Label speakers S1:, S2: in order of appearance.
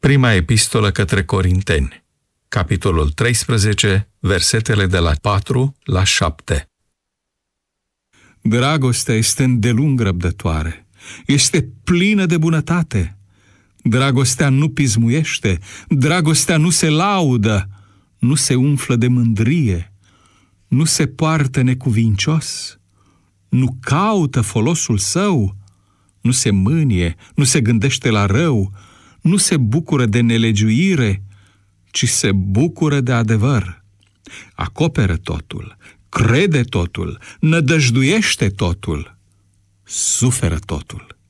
S1: Prima epistolă către Corinteni, capitolul 13, versetele de la 4 la 7.
S2: Dragostea este îndelung răbdătoare, este plină de bunătate. Dragostea nu pismuiește, dragostea nu se laudă, nu se umflă de mândrie, nu se poartă necuvincios, nu caută folosul său, nu se mânie, nu se gândește la rău, nu se bucură de nelegiuire, ci se bucură de adevăr. Acoperă totul, crede totul, nădăjduiește totul, suferă totul.